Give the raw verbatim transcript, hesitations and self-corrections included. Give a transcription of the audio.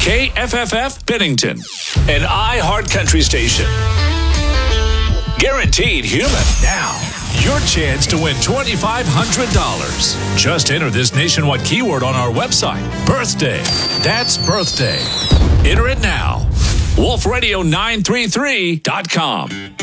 K F F F Bennington, an iHeart Country station. Guaranteed human. Now, your chance to win twenty-five hundred dollars. Just enter this nationwide keyword on our website. Birthday. That's birthday. Enter it now. wolf radio nine three three dot com.